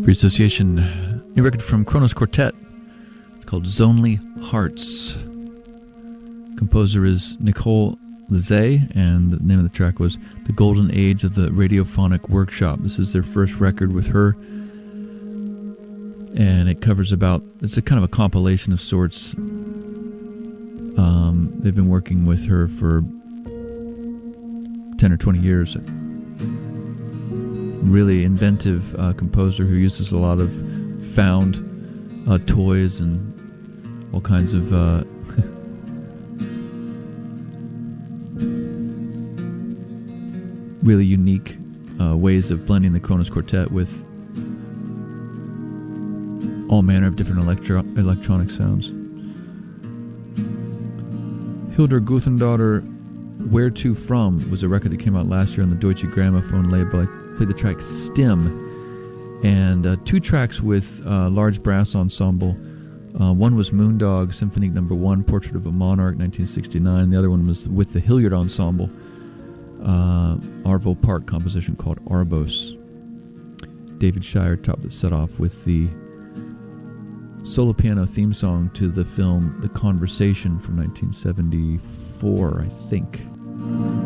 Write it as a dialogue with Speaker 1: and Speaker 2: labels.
Speaker 1: Free Association, new record from Kronos Quartet. It's called Zonely Hearts. Composer is Nicole Lizet, and the name of the track was The Golden Age of the Radiophonic Workshop. This is their first record with her, and it covers it's a kind of a compilation of sorts. They've been working with her for 10 or 20 years. Really inventive composer who uses a lot of found toys and all kinds of really unique ways of blending the Kronos Quartet with all manner of different electronic sounds. Hildur Guthendaughter, Where To From was a record that came out last year on the Deutsche Grammophon label. I played the track Stim, and 2 tracks with large brass ensemble. One was Moondog Symphony No. 1, Portrait of a Monarch, 1969. The other one was with the Hilliard Ensemble, Arvo Part composition called Arbos. David Shire topped the set off with the solo piano theme song to the film The Conversation from 1974, I think.